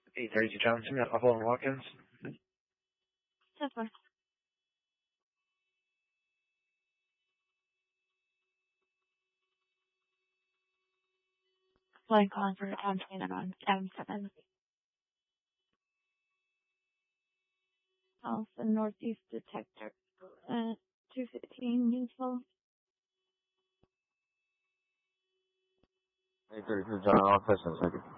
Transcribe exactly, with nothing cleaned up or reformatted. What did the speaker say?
eight thirty-two Johnson at Upland Watkins. That's fine. Flying calling for Tom Shannon on M seven. Alpha Northeast Detector. Uh, two fifteen useful. eight thirty-two John, all questions, thank you.